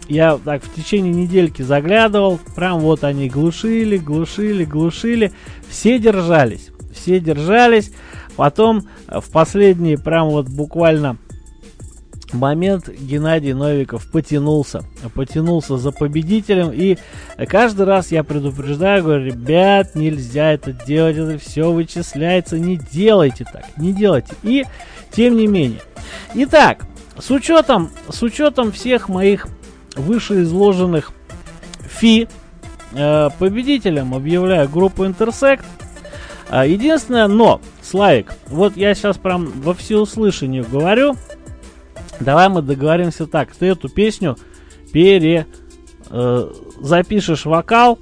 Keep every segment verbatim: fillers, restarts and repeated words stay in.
Я так в течение недельки заглядывал, прям вот они глушили, глушили, глушили, все держались, все держались. Потом в последний прям вот буквально момент Геннадий Новиков потянулся, потянулся за победителем, и каждый раз я предупреждаю, говорю: ребят, нельзя это делать, это все вычисляется, не делайте так, не делайте. И тем не менее. Итак, с учетом, с учетом всех моих вышеизложенных фи, э, победителем объявляю группу Intersect. Э, единственное, но, Славик, вот я сейчас прям во всеуслышание говорю, давай мы договоримся так: ты эту песню пере э, запишешь вокал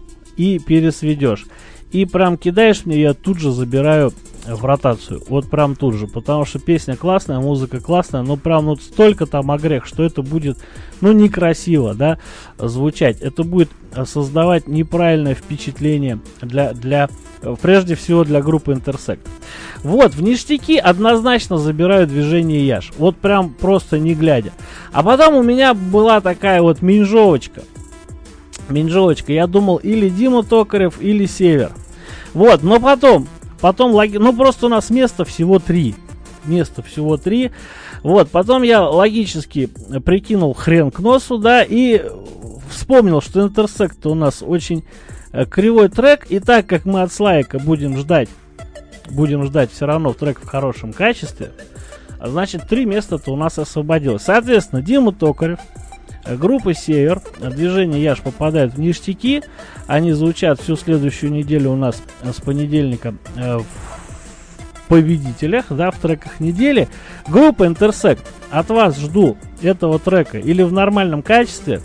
и пересведешь. И прям кидаешь мне, я тут же забираю в ротацию. Вот прям тут же. Потому что песня классная, музыка классная, но прям вот столько там огрех, что это будет, ну, некрасиво, да, звучать. Это будет создавать неправильное впечатление для, для, прежде всего для группы Intersect. Вот, в ништяки однозначно забираю движение Яш. Вот прям просто не глядя. А потом у меня была такая вот минжовочка. Минжовочка. Я думал, или Дима Токарев, или Север. Вот, но потом, потом, логи... ну просто у нас места всего три. Места всего три. Вот, потом я логически прикинул хрен к носу, да, и вспомнил, что Intersect у нас очень э, кривой трек. И так как мы от Славика будем ждать, будем ждать все равно трек в хорошем качестве, значит, три места-то у нас освободилось. Соответственно, Дима Токарев, группа Север, движение Яш попадает в ништяки. Они звучат всю следующую неделю у нас с понедельника э, в победителях, да, в треках недели. Группа Intersect, от вас жду этого трека или в нормальном качестве,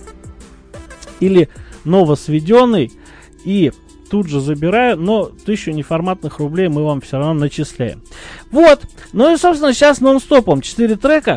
или новосведенный, и тут же забираю, но тысячу неформатных рублей мы вам все равно начисляем. Вот, ну и, собственно, сейчас нон-стопом четыре трека.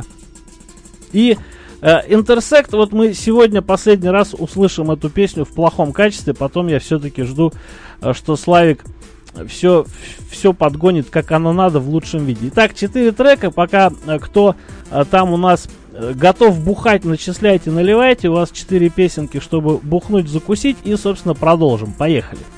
И Intersect, вот мы сегодня последний раз услышим эту песню в плохом качестве, потом я все-таки жду, что Славик все, все подгонит, как оно надо, в лучшем виде. Итак, четыре трека, пока кто там у нас готов бухать, начисляйте, наливайте, у вас четыре песенки, чтобы бухнуть, закусить, и, собственно, продолжим. Поехали.